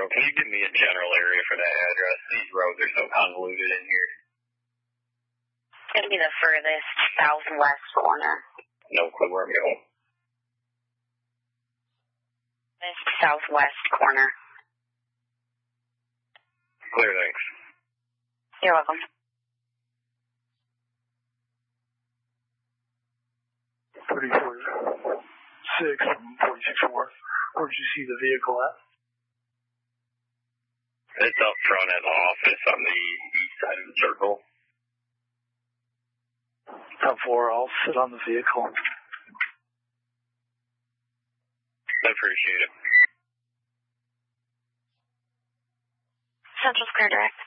Central. Can you give me a general area for that address? These roads are so convoluted in here. It's going to be the furthest southwest corner. No clue where I'm going. This southwest corner. Clear, thanks. You're welcome. 34-6 from 46 North. Where did you see the vehicle at? It's up front at the office on the east side of the circle. 10-4, I'll sit on the vehicle. I appreciate it. Central Square Direct.